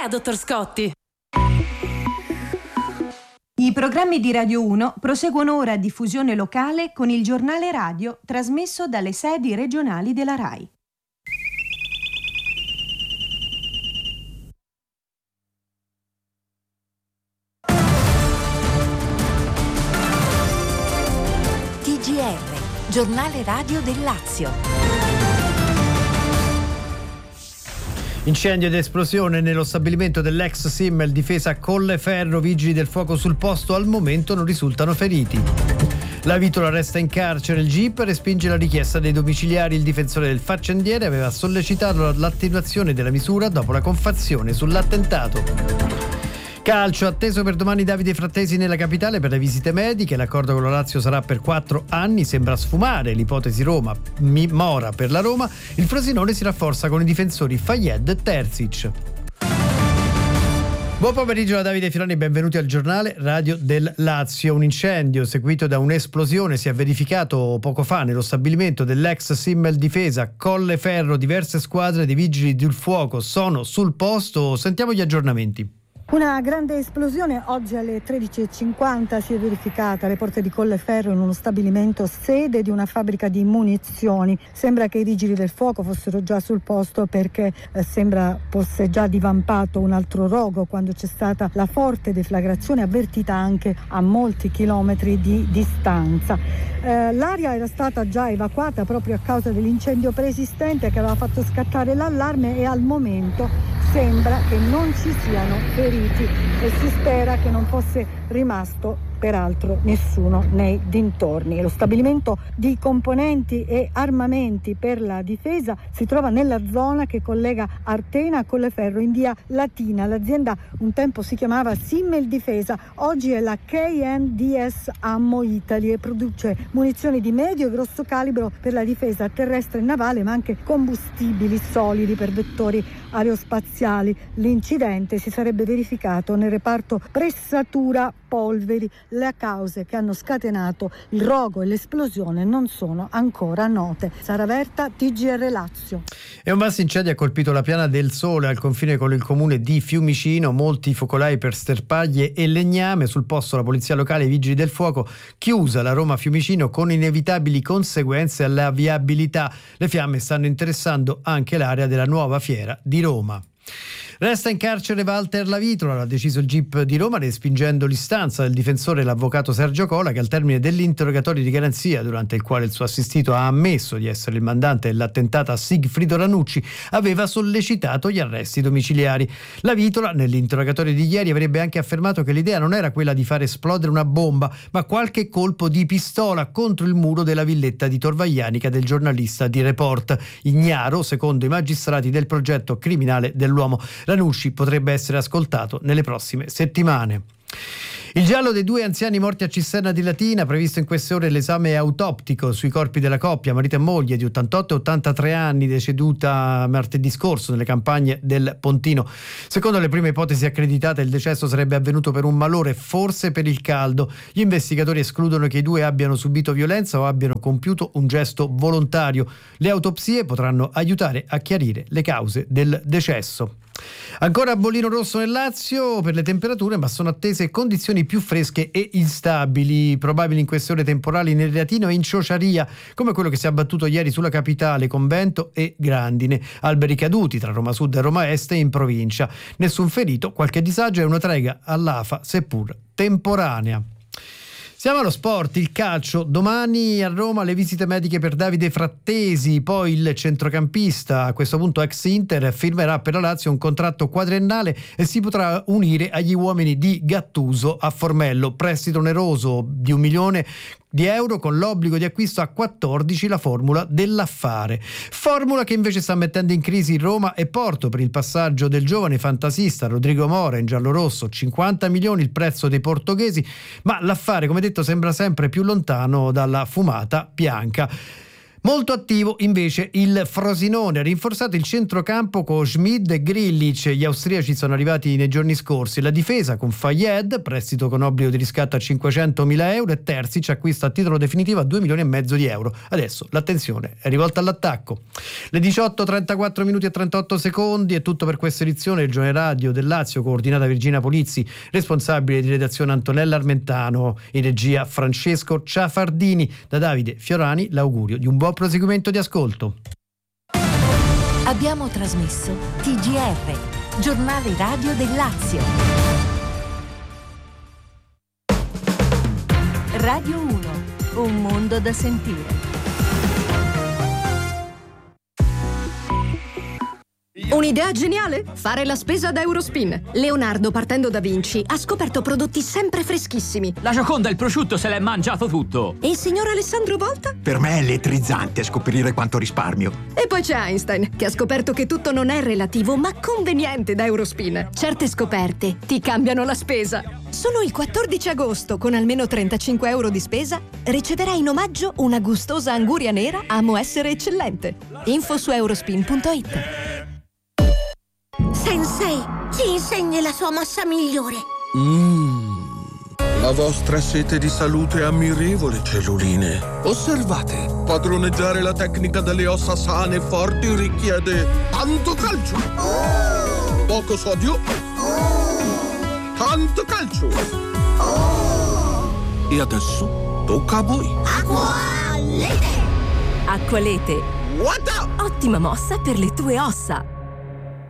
è, dottor Scotti? I programmi di Radio 1 proseguono ora a diffusione locale con il giornale radio trasmesso dalle sedi regionali della RAI. TGR, giornale radio del Lazio. Incendio ed esplosione nello stabilimento dell'ex Simmel Difesa Colleferro. Vigili del fuoco sul posto, al momento non risultano feriti. La Vitola resta in carcere, il GIP respinge la richiesta dei domiciliari. Il difensore del faccendiere aveva sollecitato l'attenuazione della misura dopo la confazione sull'attentato. Calcio, atteso per domani Davide Frattesi nella capitale per le visite mediche. L'accordo con la Lazio sarà per 4 anni, sembra sfumare l'ipotesi Roma, Mora per la Roma. Il Frosinone si rafforza con i difensori Fayed e Terzic. Buon pomeriggio da Davide Filoni, benvenuti al giornale radio del Lazio. Un incendio seguito da un'esplosione si è verificato poco fa nello stabilimento dell'ex Simmel Difesa Colleferro. Diverse squadre di vigili del fuoco sono sul posto. Sentiamo gli aggiornamenti. Una grande esplosione oggi alle 13.50 si è verificata alle porte di Colleferro in uno stabilimento sede di una fabbrica di munizioni. Sembra che i vigili del fuoco fossero già sul posto perché sembra fosse già divampato un altro rogo quando c'è stata la forte deflagrazione avvertita anche a molti chilometri di distanza. L'area era stata già evacuata proprio a causa dell'incendio preesistente che aveva fatto scattare l'allarme e al momento sembra che non ci siano feriti e si spera che non fosse rimasto peraltro nessuno nei dintorni. Lo stabilimento di componenti e armamenti per la difesa si trova nella zona che collega Artena a Colleferro in via Latina. L'azienda un tempo si chiamava Simmel Difesa, oggi è la KNDS Ammo Italy e produce munizioni di medio e grosso calibro per la difesa terrestre e navale, ma anche combustibili solidi per vettori aerospaziali. L'incidente si sarebbe verificato nel reparto pressatura polveri. Le cause che hanno scatenato il rogo e l'esplosione non sono ancora note. Sara Verta, TGR Lazio. E un vasto incendio ha colpito la Piana del Sole al confine con il comune di Fiumicino. Molti focolai per sterpaglie e legname. Sul posto la polizia locale e i vigili del fuoco. Chiusa la Roma Fiumicino con inevitabili conseguenze alla viabilità. Le fiamme stanno interessando anche l'area della nuova fiera di Roma. Resta in carcere Walter La Vitola, l'ha deciso il GIP di Roma, respingendo l'istanza del difensore, l'avvocato Sergio Cola, che al termine dell'interrogatorio di garanzia, durante il quale il suo assistito ha ammesso di essere il mandante dell'attentato a Sigfrido Ranucci, aveva sollecitato gli arresti domiciliari. La Vitola, nell'interrogatorio di ieri, avrebbe anche affermato che l'idea non era quella di far esplodere una bomba, ma qualche colpo di pistola contro il muro della villetta di Torvaianica del giornalista di Report. Ignaro, secondo i magistrati, del progetto criminale dell'uomo. Ranucci potrebbe essere ascoltato nelle prossime settimane. Il giallo dei 2 anziani morti a Cisterna di Latina, previsto in queste ore l'esame autoptico sui corpi della coppia, marito e moglie di 88 e 83 anni, deceduta martedì scorso nelle campagne del Pontino. Secondo le prime ipotesi accreditate, il decesso sarebbe avvenuto per un malore, forse per il caldo. Gli investigatori escludono che i 2 abbiano subito violenza o abbiano compiuto un gesto volontario. Le autopsie potranno aiutare a chiarire le cause del decesso. Ancora bollino rosso nel Lazio per le temperature, ma sono attese condizioni più fresche e instabili, probabili in queste ore temporali nel Reatino e in Ciociaria, come quello che si è abbattuto ieri sulla capitale con vento e grandine. Alberi caduti tra Roma Sud e Roma Est e in provincia. Nessun ferito, qualche disagio e una trega all'AFA, seppur temporanea. Siamo allo sport, il calcio. Domani a Roma le visite mediche per Davide Frattesi, poi il centrocampista, a questo punto ex Inter, firmerà per la Lazio un contratto quadriennale e si potrà unire agli uomini di Gattuso a Formello. Prestito oneroso di 1 milione di euro con l'obbligo di acquisto a 14, la formula dell'affare. Formula che invece sta mettendo in crisi Roma e Porto per il passaggio del giovane fantasista Rodrigo Mora in giallorosso, 50 milioni il prezzo dei portoghesi, ma l'affare, come detto, sembra sempre più lontano dalla fumata bianca. Molto attivo invece il Frosinone, ha rinforzato il centrocampo con Schmid e Grilic, gli austriaci sono arrivati nei giorni scorsi, la difesa con Fayed, prestito con obbligo di riscatto a 500.000 euro, e Terzic acquista a titolo definitivo a 2,5 milioni di euro. Adesso l'attenzione è rivolta all'attacco. Le 18:34 minuti e 38 secondi, è tutto per questa edizione del Giornale Radio del Lazio, coordinata Virginia Polizzi, responsabile di redazione Antonella Armentano, in regia Francesco Ciafardini. Da Davide Fiorani l'augurio di un buon proseguimento di ascolto. Abbiamo trasmesso TGR, Giornale Radio del Lazio. Radio 1, un mondo da sentire. Un'idea geniale? Fare la spesa da Eurospin. Leonardo, partendo da Vinci, ha scoperto prodotti sempre freschissimi. La Gioconda e il prosciutto se l'è mangiato tutto. E il signor Alessandro Volta? Per me è elettrizzante scoprire quanto risparmio. E poi c'è Einstein, che ha scoperto che tutto non è relativo, ma conveniente da Eurospin. Certe scoperte ti cambiano la spesa. Solo il 14 agosto, con almeno 35 euro di spesa, riceverai in omaggio una gustosa anguria nera Amo essere eccellente. Info su eurospin.it. Sensei, ci insegni la sua mossa migliore. La vostra sete di salute è ammirevole, celluline. Osservate, padroneggiare la tecnica delle ossa sane e forti richiede tanto calcio, poco sodio, tanto calcio. E adesso tocca a voi. Acqualete. Acqualete. What up? Ottima mossa per le tue ossa.